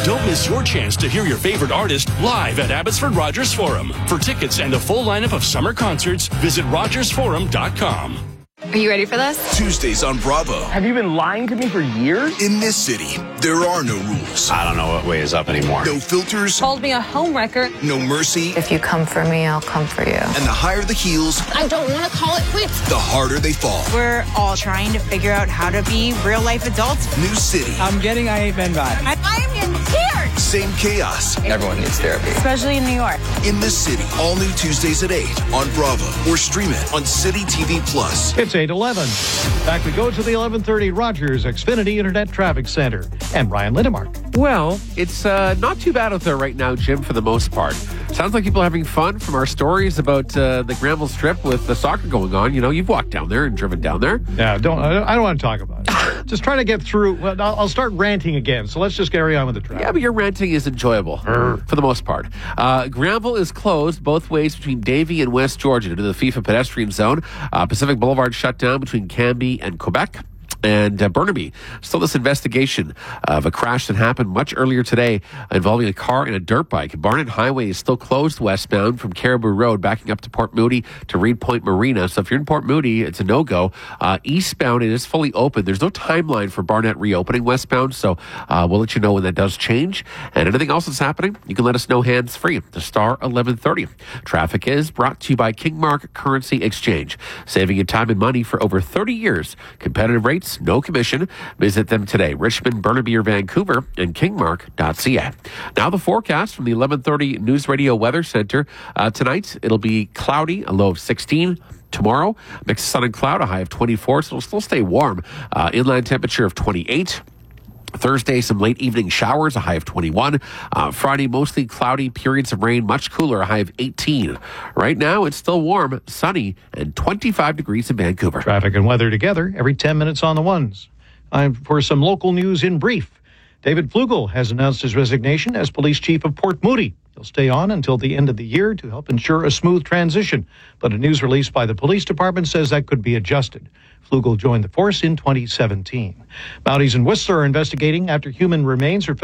Don't miss your chance to hear your favorite artist live at Abbotsford Rogers Forum. For tickets and a full lineup of summer concerts, visit rogersforum.com. Are you ready for this? Tuesdays on Bravo. Have you been lying to me for years? In this city, there are no rules. I don't know what way is up anymore. No filters. Called me a homewrecker. No mercy. If you come for me, I'll come for you. And the higher the heels, I don't want to call it quits. the harder they fall. We're all trying to figure out how to be real-life adults. New city. I'm getting I Ain't Been Bad. I'm in tears. Same chaos. Everyone needs therapy. Especially in New York. In this city. All new Tuesdays at 8 on Bravo. Or stream it on City TV Plus. It's 8:11. Back we go to the 1130 Rogers Xfinity Internet Traffic Center. And Ryan Lindemark. Well, it's not too bad out there right now, Jim, for the most part. Sounds like people are having fun from our stories about the Granville Strip with the soccer going on. You know, you've walked down there and driven down there. Yeah, I don't want to talk about it. Just trying to get through. Well, I'll start ranting again, so let's just carry on with the traffic. Yeah, but your ranting is enjoyable for the most part. Granville is closed both ways between Davie and West Georgia due to the FIFA pedestrian zone. Pacific Boulevard shut down between Canby and Quebec. And Burnaby, still this investigation of a crash that happened much earlier today involving a car and a dirt bike. Barnett Highway is still closed westbound from Caribou Road, backing up to Port Moody to Reed Point Marina. So if you're in Port Moody, it's a no-go. Eastbound, it is fully open. There's no timeline for Barnett reopening westbound, so we'll let you know when that does change. And anything else that's happening, you can let us know hands-free. The star 1130. Traffic is brought to you by Kingmark Currency Exchange, saving you time and money for over 30 years. Competitive rates, no commission. Visit them today. Richmond, Burnaby, or Vancouver, and kingmark.ca. Now the forecast from the 1130 News Radio Weather Center. Tonight, it'll be cloudy, a low of 16. Tomorrow, mixed sun and cloud, a high of 24, so it'll still stay warm. Inland temperature of 28. Thursday, some late evening showers, a high of 21. Friday, mostly cloudy, periods of rain, much cooler, a high of 18. Right now, it's still warm, sunny, and 25 degrees in Vancouver. Traffic and weather together every 10 minutes on the ones. For some local news in brief, David Flugel has announced his resignation as police chief of Port Moody. He'll stay on until the end of the year to help ensure a smooth transition. But a news release by the police department says that could be adjusted. Flugel joined the force in 2017. Mounties and Whistler are investigating after human remains are found